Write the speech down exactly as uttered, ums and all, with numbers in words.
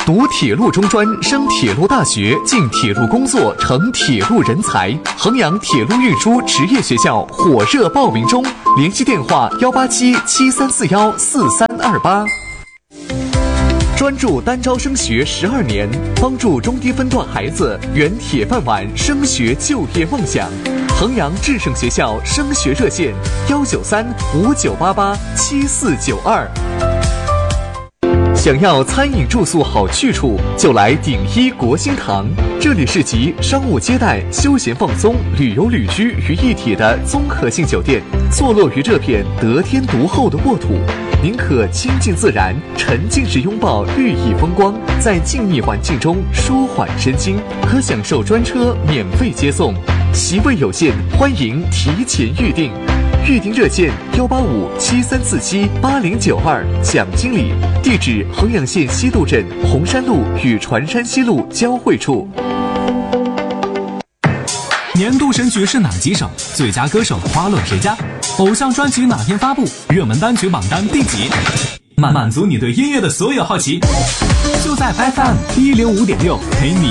读铁路中专，升铁路大学，进铁路工作，成铁路人才。衡阳铁路运输职业学校火热报名中，联系电话幺八七七三四幺四三二八。专注单招升学十二年，帮助中低分段孩子圆铁饭碗升学就业梦想。衡阳智胜学校升学热线：幺九三五九八八七四九二。想要餐饮住宿好去处，就来鼎一国兴堂。这里是集商务接待、休闲放松、旅游旅居于一体的综合性酒店，坐落于这片得天独厚的沃土。您可亲近自然，沉浸式拥抱绿意风光，在静谧环境中舒缓身心，可享受专车免费接送。席位有限，欢迎提前预订。预订热线幺八五七三四七八零九二，蒋经理。地址：衡阳县西渡镇红山路与船山西路交汇处。 年度神曲是哪几首？最佳歌手花落谁家？偶像专辑哪天发布？热门单曲榜单第几？满满足你对音乐的所有好奇，就在 F M 一零五点六陪你